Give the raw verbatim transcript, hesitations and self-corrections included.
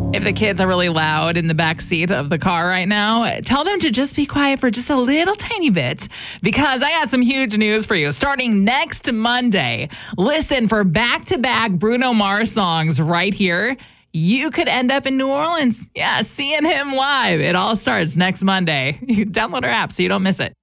If the kids are really loud in the back seat of the car right now, tell them to just be quiet for just a little tiny bit, because I got some huge news for you. Starting next Monday, listen for back-to-back Bruno Mars songs right here. You could end up in New Orleans. Yeah, seeing him live. It all starts next Monday. You download our app so you don't miss it.